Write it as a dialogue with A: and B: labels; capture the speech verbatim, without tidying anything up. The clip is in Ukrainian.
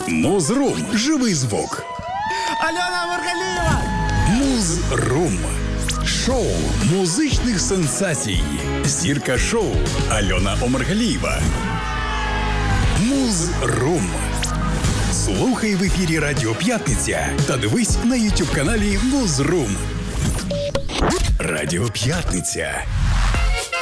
A: Муз-рум. Живий звук.
B: Альона Маргалієва!
A: Муз-рум. Шоу музичних сенсацій. Зірка шоу Альона Омаргалієва. Муз-рум. Слухай в ефірі Радіо П'ятниця та дивись на ютуб каналі Муз-рум. Радіо П'ятниця.